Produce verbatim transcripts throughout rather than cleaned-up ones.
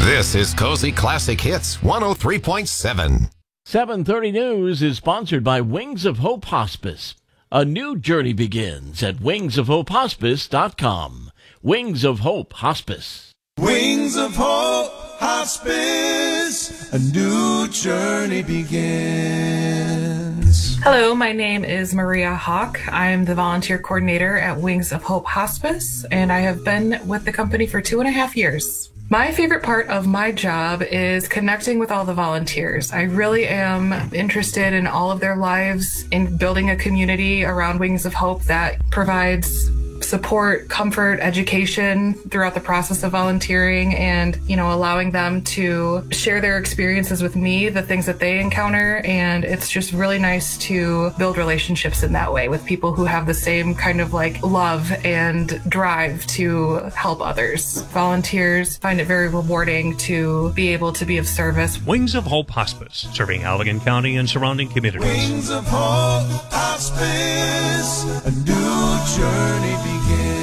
This is Cozy Classic Hits one oh three point seven. seven thirty News is sponsored by Wings of Hope Hospice. A new journey begins at wings of hope hospice dot com. Wings of Hope Hospice. Wings of Hope Hospice, a new journey begins. Hello, my name is Maria Hawk. I'm the volunteer coordinator at Wings of Hope Hospice, and I have been with the company for two and a half years. My favorite part of my job is connecting with all the volunteers. I really am interested in all of their lives, in building a community around Wings of Hope that provides support, comfort, education throughout the process of volunteering, and, you know, allowing them to share their experiences with me, the things that they encounter. And it's just really nice to build relationships in that way with people who have the same kind of like love and drive to help others. Volunteers find it very rewarding to be able to be of service. Wings of Hope Hospice, serving Allegan County and surrounding communities. Wings of Hope Hospice, a new journey begins.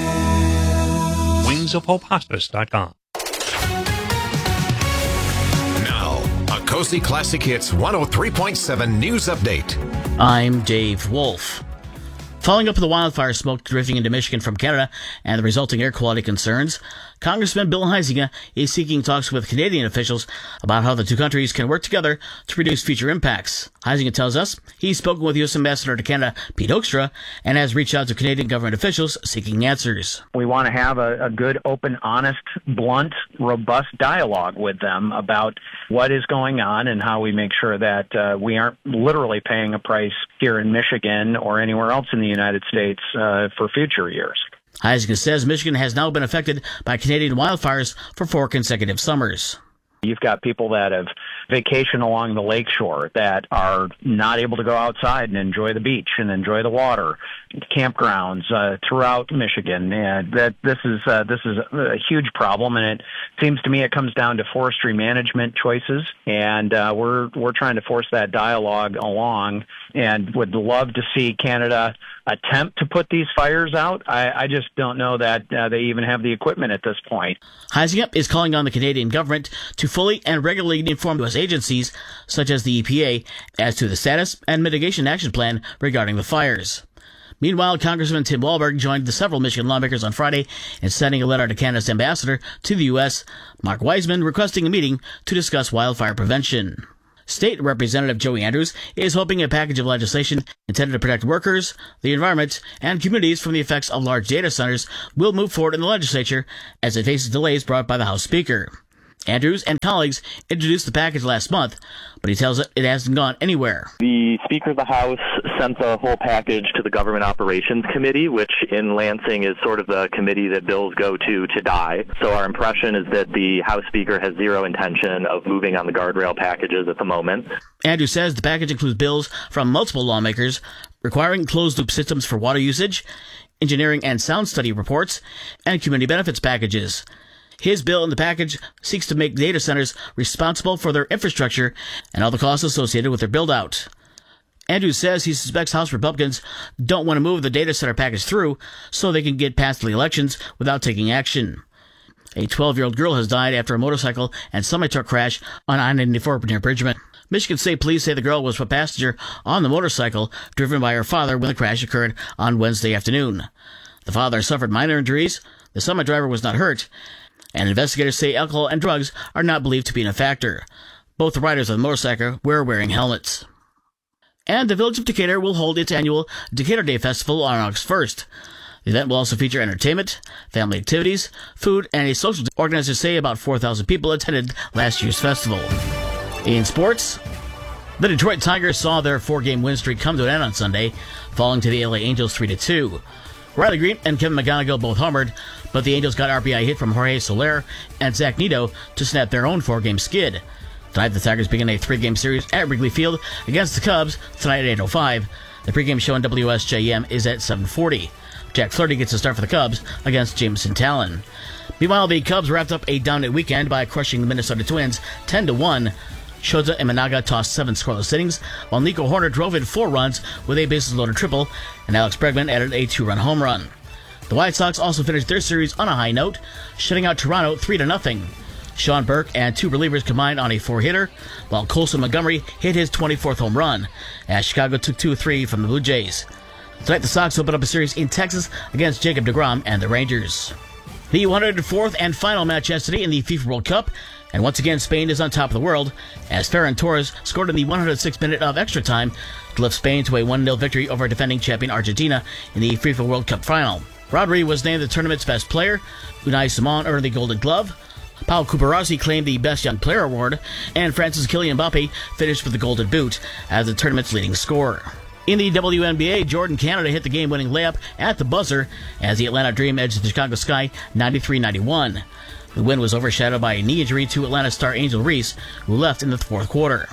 wings of hope hospice dot com. Now, a Cozy Classic Hits one oh three point seven news update. I'm Dave Wolf. Following up with the wildfire smoke drifting into Michigan from Canada and the resulting air quality concerns, Congressman Bill Huizenga is seeking talks with Canadian officials about how the two countries can work together to reduce future impacts. Huizenga tells us he's spoken with U S Ambassador to Canada, Pete Hoekstra, and has reached out to Canadian government officials seeking answers. We want to have a, a good, open, honest, blunt, robust dialogue with them about what is going on and how we make sure that uh, we aren't literally paying a price here in Michigan or anywhere else in the United States uh, for future years. Huizenga says Michigan has now been affected by Canadian wildfires for four consecutive summers. You've got people that have vacation along the lakeshore that are not able to go outside and enjoy the beach and enjoy the water, campgrounds uh, throughout Michigan, and that this is uh, this is a huge problem. And it seems to me it comes down to forestry management choices, and uh, we're we're trying to force that dialogue along, and would love to see Canada attempt to put these fires out. I, I just don't know that uh, they even have the equipment at this point. Huizenga is calling on the Canadian government to fully and regularly inform U S agencies, such as the E P A, as to the status and mitigation action plan regarding the fires. Meanwhile, Congressman Tim Walberg joined the several Michigan lawmakers on Friday in sending a letter to Canada's ambassador to the U S, Mark Wiseman, requesting a meeting to discuss wildfire prevention. State Representative Joey Andrews is hoping a package of legislation intended to protect workers, the environment, and communities from the effects of large data centers will move forward in the legislature as it faces delays brought by the House Speaker. Andrews and colleagues introduced the package last month, but he tells it it hasn't gone anywhere. The Speaker of the House sent the whole package to the Government Operations Committee, which in Lansing is sort of the committee that bills go to to die. So our impression is that the House Speaker has zero intention of moving on the guardrail packages at the moment. Andrews says the package includes bills from multiple lawmakers requiring closed-loop systems for water usage, engineering and sound study reports, and community benefits packages. His bill in the package seeks to make data centers responsible for their infrastructure and all the costs associated with their build-out. Andrews says he suspects House Republicans don't want to move the data center package through so they can get past the elections without taking action. A twelve-year-old girl has died after a motorcycle and semi-truck crash on I ninety-four near Bridgman. Michigan State Police say the girl was a passenger on the motorcycle driven by her father when the crash occurred on Wednesday afternoon. The father suffered minor injuries, the semi-driver was not hurt, and investigators say alcohol and drugs are not believed to be a factor. Both the riders of the motorcycle were wearing helmets. And the Village of Decatur will hold its annual Decatur Day Festival on August first. The event will also feature entertainment, family activities, food, and a social day. Organizers say about four thousand people attended last year's festival. In sports, the Detroit Tigers saw their four-game win streak come to an end on Sunday, falling to the L A Angels three to two. Riley Green and Kevin McGonigal both homered, but the Angels got R B I hit from Jorge Soler and Zach Neto to snap their own four-game skid. Tonight, the Tigers begin a three-game series at Wrigley Field against the Cubs tonight at eight oh five. The pregame show on W S J M is at seven forty. Jack Flaherty gets a start for the Cubs against Jameson Talon. Meanwhile, the Cubs wrapped up a dominant weekend by crushing the Minnesota Twins ten to one. Shota and Managa tossed seven scoreless innings, while Nico Horner drove in four runs with a bases-loaded triple, and Alex Bregman added a two-run home run. The White Sox also finished their series on a high note, shutting out Toronto three to nothing. Sean Burke and two relievers combined on a four-hitter, while Colson Montgomery hit his twenty-fourth home run, as Chicago took two three from the Blue Jays. Tonight, the Sox open up a series in Texas against Jacob deGrom and the Rangers. The one hundred fourth and final match yesterday in the FIFA World Cup, and once again Spain is on top of the world, as Ferran Torres scored in the one hundred sixth minute of extra time to lift Spain to a one nil victory over defending champion Argentina in the FIFA World Cup final. Rodri was named the tournament's best player, Unai Simon earned the Golden Glove, Pau Cubarazzi claimed the Best Young Player award, and Francis Kylian Mbappe finished with the Golden Boot as the tournament's leading scorer. In the W N B A, Jordan Canada hit the game-winning layup at the buzzer as the Atlanta Dream edged the Chicago Sky ninety-three ninety-one. The win was overshadowed by a knee injury to Atlanta star Angel Reese, who left in the fourth quarter.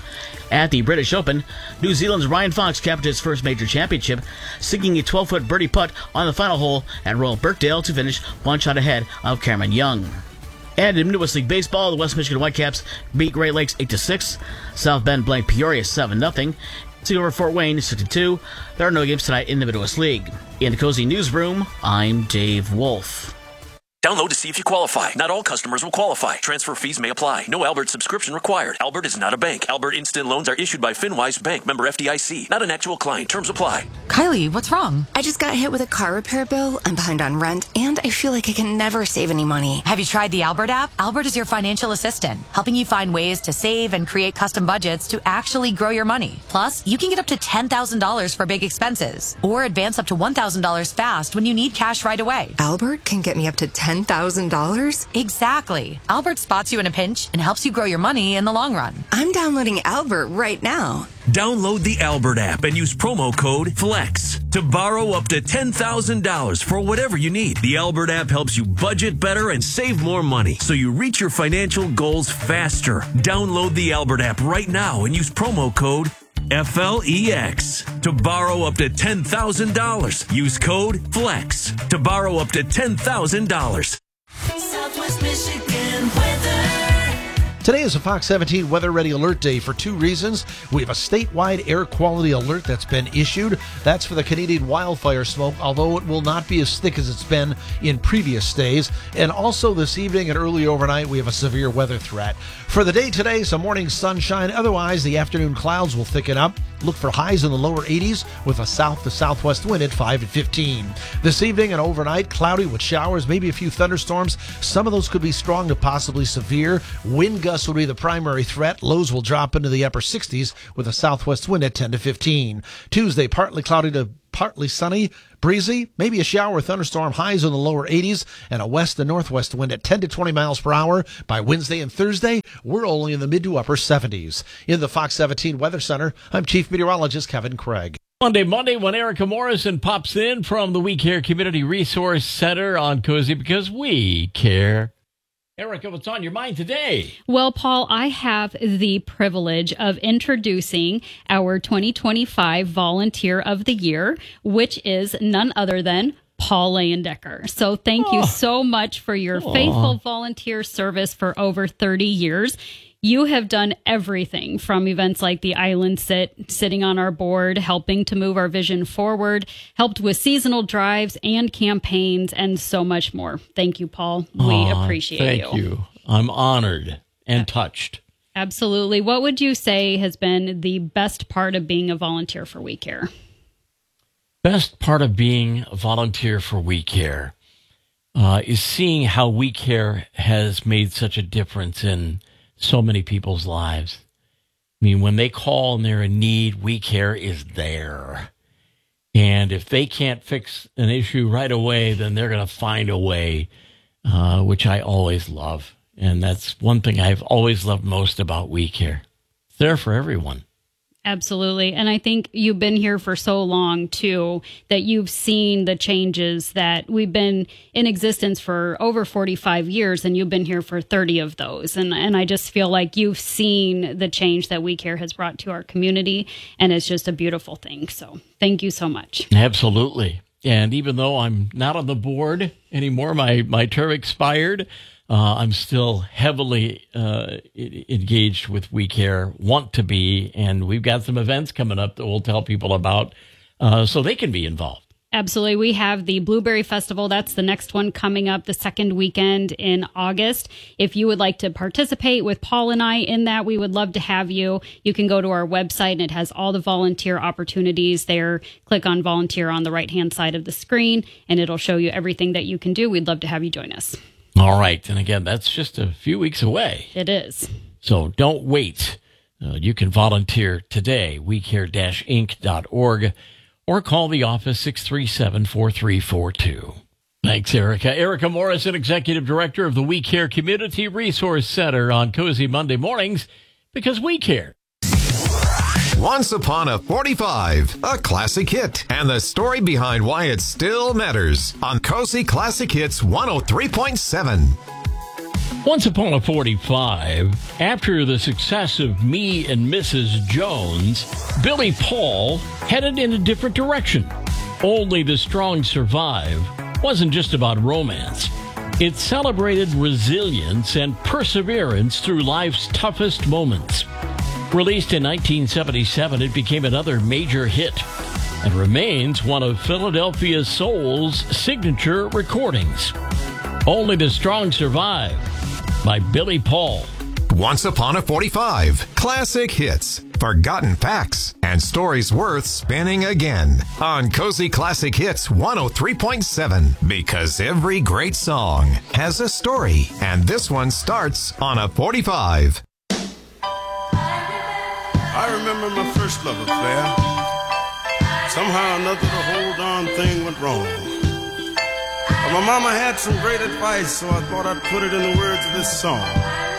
At the British Open, New Zealand's Ryan Fox captured his first major championship, sinking a twelve-foot birdie putt on the final hole at Royal Birkdale to finish one shot ahead of Cameron Young. And in Midwest League Baseball, the West Michigan Whitecaps beat Great Lakes eight to six, South Bend blanked Peoria seven nothing, Cedar over Fort Wayne six to two. There are no games tonight in the Midwest League. In the Cozy Newsroom, I'm Dave Wolf. Download to see if you qualify. Not all customers will qualify. Transfer fees may apply. No Albert subscription required. Albert is not a bank. Albert Instant Loans are issued by FinWise Bank, member F D I C. Not an actual client. Terms apply. Kylie, what's wrong? I just got hit with a car repair bill. I'm behind on rent, and I feel like I can never save any money. Have you tried the Albert app? Albert is your financial assistant, helping you find ways to save and create custom budgets to actually grow your money. Plus, you can get up to ten thousand dollars for big expenses, or advance up to one thousand dollars fast when you need cash right away. Albert can get me up to ten thousand dollars? Exactly. Albert spots you in a pinch and helps you grow your money in the long run. I'm downloading Albert right now. Download the Albert app and use promo code FLEX to borrow up to ten thousand dollars for whatever you need. The Albert app helps you budget better and save more money so you reach your financial goals faster. Download the Albert app right now and use promo code F L E X to borrow up to ten thousand dollars. Use code FLEX to borrow up to ten thousand dollars. Southwest Michigan weather. Today is a Fox seventeen Weather Ready Alert Day for two reasons. We have a statewide air quality alert that's been issued. That's for the Canadian wildfire smoke, although it will not be as thick as it's been in previous days. And also this evening and early overnight, we have a severe weather threat. For the day today, some morning sunshine. Otherwise, the afternoon clouds will thicken up. Look for highs in the lower eighties with a south to southwest wind at five to fifteen. This evening and overnight, cloudy with showers, maybe a few thunderstorms. Some of those could be strong to possibly severe. Wind gusts will be the primary threat. Lows will drop into the upper sixties with a southwest wind at ten to fifteen. Tuesday, partly cloudy to partly sunny, breezy, maybe a shower or thunderstorm, highs in the lower eighties, and a west and northwest wind at ten to twenty miles per hour. By Wednesday and Thursday, we're only in the mid to upper seventies. In the Fox seventeen Weather Center, I'm Chief Meteorologist Kevin Craig. Monday, Monday, when Erica Morrison pops in from the We Care Community Resource Center on Cozy, because we care. Erica, what's on your mind today? Well, Paul, I have the privilege of introducing our twenty twenty-five Volunteer of the Year, which is none other than Paul Leyendecker. So thank oh. you so much for your Aww. faithful volunteer service for over thirty years. You have done everything from events like the Island Sit, sitting on our board, helping to move our vision forward, helped with seasonal drives and campaigns, and so much more. Thank you, Paul. We Aww, appreciate thank you. Thank you. I'm honored and touched. Absolutely. What would you say has been the best part of being a volunteer for We Care? Best part of being a volunteer for We Care uh, is seeing how We Care has made such a difference in so many people's lives. I mean, when they call and they're in need, We Care is there. And if they can't fix an issue right away, then they're going to find a way, uh, which I always love. And that's one thing I've always loved most about We Care. It's there for everyone. Absolutely. And I think you've been here for so long, too, that you've seen the changes that we've been in existence for over forty-five years, and you've been here for thirty of those. And and I just feel like you've seen the change that We Care has brought to our community, and it's just a beautiful thing. So thank you so much. Absolutely. And even though I'm not on the board anymore, my, my term expired, Uh, I'm still heavily uh, engaged with We Care, want to be, and we've got some events coming up that we'll tell people about uh, so they can be involved. Absolutely. We have the Blueberry Festival. That's the next one coming up the second weekend in August. If you would like to participate with Paul and I in that, we would love to have you. You can go to our website and it has all the volunteer opportunities there. Click on volunteer on the right-hand side of the screen and it'll show you everything that you can do. We'd love to have you join us. All right. And again, that's just a few weeks away. It is. So don't wait. Uh, you can volunteer today, we care dash inc dot org. Or call the office six three seven, four three four two. Thanks, Erica. Erica Morrison, Executive Director of the We Care Community Resource Center on Cozy Monday Mornings, because we care. Once Upon a forty-five, a classic hit, and the story behind why it still matters on Cozy Classic Hits one oh three point seven. Once Upon a forty-five, after the success of Me and Missus Jones, Billy Paul headed in a different direction. Only the Strong Survive wasn't just about romance. It celebrated resilience and perseverance through life's toughest moments. Released in nineteen seventy-seven, it became another major hit and remains one of Philadelphia Soul's signature recordings. Only the Strong Survive by Billy Paul. Once Upon a forty-five, classic hits, forgotten facts, and stories worth spinning again on Cozy Classic Hits one oh three point seven. Because every great song has a story, and this one starts on a forty-five. I remember my first love affair. Somehow or another, the whole darn thing went wrong. But my mama had some great advice, so I thought I'd put it in the words of this song.